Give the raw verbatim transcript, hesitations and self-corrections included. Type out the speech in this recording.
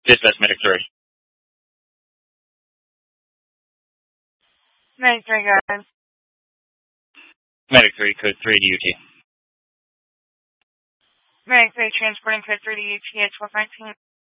Dispatch Medic three. Medic three, guys. Medic three, code three to U T. Medic three, transporting code three to U T at twelve nineteen.